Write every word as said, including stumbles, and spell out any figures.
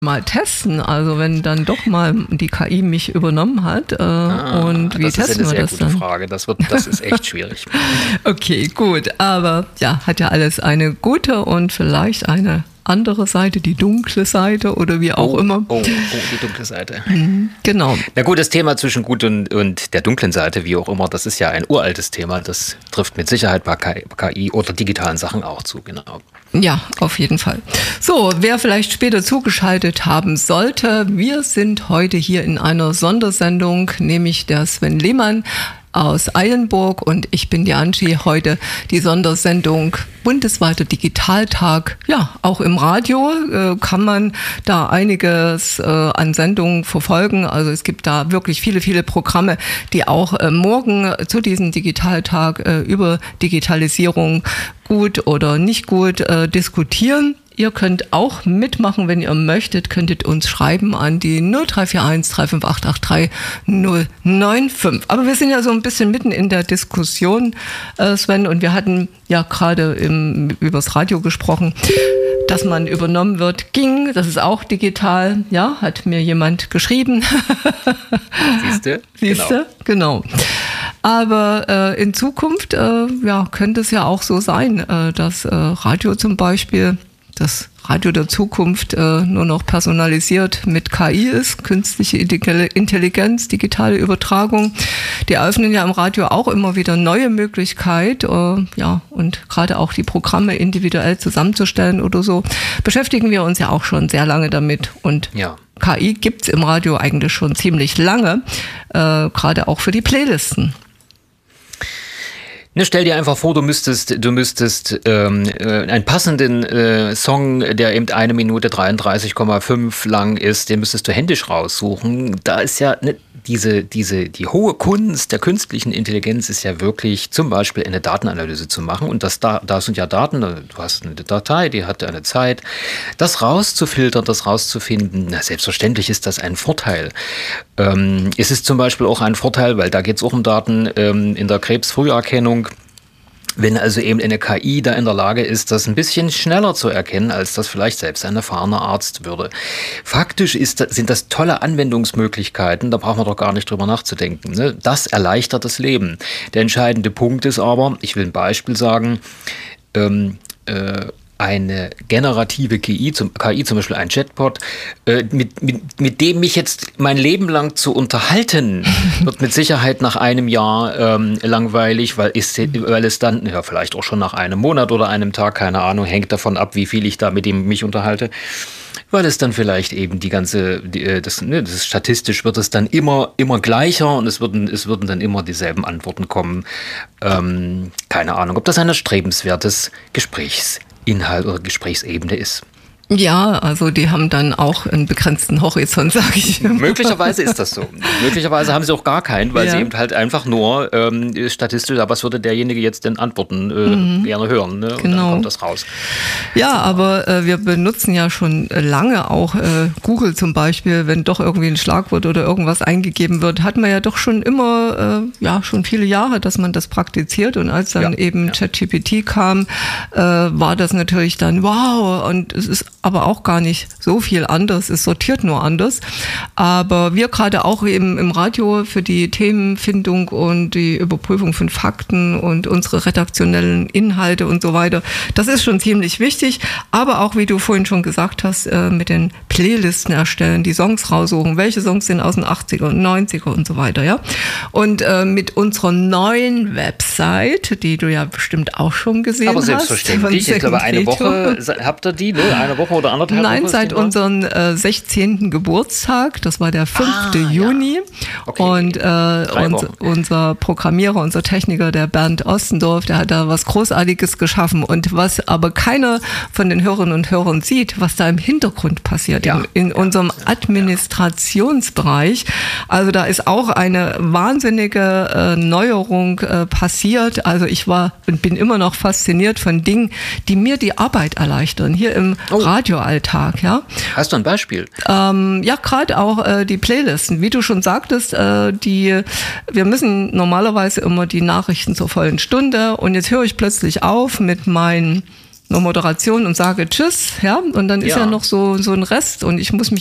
mal testen, also wenn dann doch mal die K I mich übernommen hat äh, ah, und wie testen wir das dann? Das ist eine sehr gute Frage, das, wird, das ist echt schwierig. Okay, gut, aber ja, hat ja alles eine gute und vielleicht eine andere Seite, die dunkle Seite oder wie auch oh, immer. Oh, oh, die dunkle Seite. Mhm, genau. Na gut, das Thema zwischen gut und, und der dunklen Seite, wie auch immer, das ist ja ein uraltes Thema. Das trifft mit Sicherheit bei K I oder digitalen Sachen auch zu, genau. Ja, auf jeden Fall. So, wer vielleicht später zugeschaltet haben sollte, wir sind heute hier in einer Sondersendung, nämlich der Sven Lehmann aus Eilenburg und ich bin die Angie, heute die Sondersendung bundesweiter Digitaltag. Ja, auch im Radio äh, kann man da einiges äh, an Sendungen verfolgen. Also es gibt da wirklich viele, viele Programme, die auch äh, morgen zu diesem Digitaltag äh, über Digitalisierung gut oder nicht gut äh, diskutieren. Ihr könnt auch mitmachen, wenn ihr möchtet, könntet uns schreiben an die null drei vier eins drei fünf acht acht drei null neun fünf. Aber wir sind ja so ein bisschen mitten in der Diskussion, äh Sven, und wir hatten ja gerade im, übers Radio gesprochen, dass man übernommen wird, ging, das ist auch digital, ja, hat mir jemand geschrieben. Siehste? Siehste? Genau. genau. Aber äh, in Zukunft äh, ja, könnte es ja auch so sein, äh, dass äh, Radio zum Beispiel, das Radio der Zukunft äh, nur noch personalisiert mit K I ist, künstliche Intelligenz, digitale Übertragung. Die eröffnen ja im Radio auch immer wieder neue Möglichkeiten, äh, ja, und gerade auch die Programme individuell zusammenzustellen oder so, beschäftigen wir uns ja auch schon sehr lange damit. Und ja. K I gibt's im Radio eigentlich schon ziemlich lange, äh, gerade auch für die Playlisten. Ne, stell dir einfach vor, du müsstest, du müsstest ähm, äh, einen passenden äh, Song, der eben eine Minute dreiunddreißig Komma fünf lang ist, den müsstest du händisch raussuchen. Da ist ja ne, diese, diese, die hohe Kunst der künstlichen Intelligenz ist ja wirklich zum Beispiel eine Datenanalyse zu machen. Und das da, da sind ja Daten, du hast eine Datei, die hat eine Zeit. Das rauszufiltern, das rauszufinden, na, selbstverständlich ist das ein Vorteil. Ähm, es ist zum Beispiel auch ein Vorteil, weil da geht es auch um Daten ähm, in der Krebsfrüherkennung. Wenn also eben eine K I da in der Lage ist, das ein bisschen schneller zu erkennen, als das vielleicht selbst ein erfahrener Arzt würde. Faktisch ist, sind das tolle Anwendungsmöglichkeiten, da braucht man doch gar nicht drüber nachzudenken. Ne? Das erleichtert das Leben. Der entscheidende Punkt ist aber, ich will ein Beispiel sagen, ähm, äh, eine generative K I, zum, K I zum Beispiel ein Chatbot, äh, mit, mit, mit dem mich jetzt mein Leben lang zu unterhalten, wird mit Sicherheit nach einem Jahr ähm, langweilig, weil, ist, weil es dann, ja vielleicht auch schon nach einem Monat oder einem Tag, keine Ahnung, hängt davon ab, wie viel ich da mit ihm mich unterhalte, weil es dann vielleicht eben die ganze, die, das, ne, das statistisch wird es dann immer, immer gleicher und es würden, es würden dann immer dieselben Antworten kommen. Ähm, keine Ahnung, ob das ein erstrebenswertes Gesprächs Inhalt oder Gesprächsebene ist. Ja, also die haben dann auch einen begrenzten Horizont, sage ich immer. Möglicherweise ist das so. Möglicherweise haben sie auch gar keinen, weil ja. sie eben halt einfach nur ähm, statistisch, aber was würde derjenige jetzt denn antworten, äh, mhm. gerne hören, ne? Und genau. dann kommt das raus. Ja, aber äh, wir benutzen ja schon lange auch äh, Google zum Beispiel, wenn doch irgendwie ein Schlagwort oder irgendwas eingegeben wird, hat man ja doch schon immer, äh, ja schon viele Jahre, dass man das praktiziert, und als dann ja. eben ja. ChatGPT kam, äh, war das natürlich dann wow, und es ist aber auch gar nicht so viel anders, es sortiert nur anders. Aber wir gerade auch eben im Radio für die Themenfindung und die Überprüfung von Fakten und unsere redaktionellen Inhalte und so weiter, das ist schon ziemlich wichtig. Aber auch, wie du vorhin schon gesagt hast, mit den Playlisten erstellen, die Songs raussuchen, welche Songs sind aus den achtziger und neunziger und so weiter, ja. Und äh, mit unserer neuen Website, die du ja bestimmt auch schon gesehen hast. Aber selbstverständlich, ich glaube eine Woche, habt ihr die, ne? Eine Woche oder anderthalb Nein, Wochen seit unserem äh, sechzehnten Geburtstag, das war der fünfte Juni. Ja. Okay. Und äh, uns, unser Programmierer, unser Techniker, der Bernd Ostendorf, der hat da was Großartiges geschaffen. Und was aber keiner von den Hörerinnen und Hörern sieht, was da im Hintergrund passiert, ja. in, in ja. unserem Administrationsbereich. Also da ist auch eine wahnsinnige äh, Neuerung äh, passiert. Also ich war und bin immer noch fasziniert von Dingen, die mir die Arbeit erleichtern. Hier im oh. Radioalltag, ja. Hast du ein Beispiel? Ähm, ja, gerade auch äh, die Playlisten. Wie du schon sagtest, äh, die, wir müssen normalerweise immer die Nachrichten zur vollen Stunde, und jetzt höre ich plötzlich auf mit meinen eine Moderation und sage Tschüss, ja, und dann ist ja, ja noch so, so ein Rest und ich muss mich